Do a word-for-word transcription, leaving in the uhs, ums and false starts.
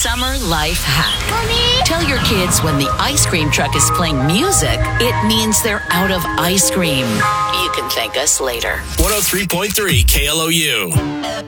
summer life hack. Mommy? Tell your kids when the ice cream truck is playing music, it means they're out of ice cream. You can thank us later. one oh three point three K L O U.